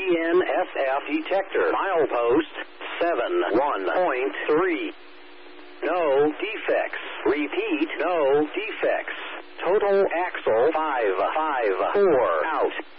DNSF detector. Milepost 71.3. No defects. Repeat, no defects. Total axle 554 out.